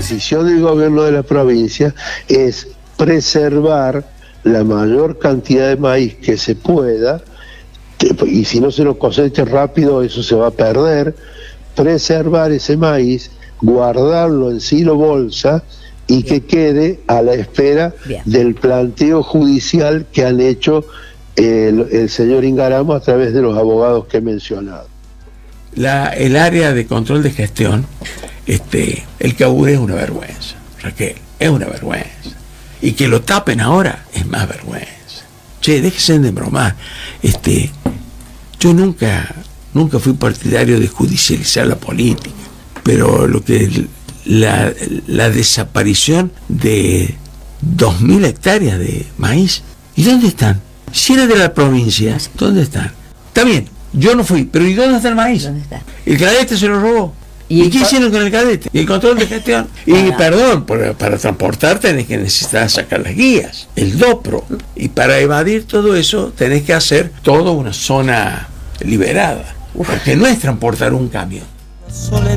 decisión del gobierno de la provincia es preservar la mayor cantidad de maíz que se pueda, y si no se lo cosecha rápido eso se va a perder, preservar ese maíz, guardarlo en silo bolsa y que quede a la espera del planteo judicial que han hecho el señor Ingaramo a través de los abogados que he mencionado. El área de control de gestión, el Caburé es una vergüenza, Raquel, es una vergüenza. Y que lo tapen ahora es más vergüenza. Che, déjense de bromar. Yo nunca fui partidario de judicializar la política, pero lo que la desaparición de 2.000 hectáreas de maíz, ¿y dónde están? Si era de la provincia, ¿dónde están? Está bien, yo no fui, pero ¿y dónde está el maíz? ¿Dónde está? El cadete se lo robó. ¿Y qué hicieron con el cadete? ¿Y el control de gestión? Y perdón, para transportar tenés que necesitar sacar las guías, el DOPRO. Y para evadir todo eso tenés que hacer toda una zona liberada, porque no es transportar un camión.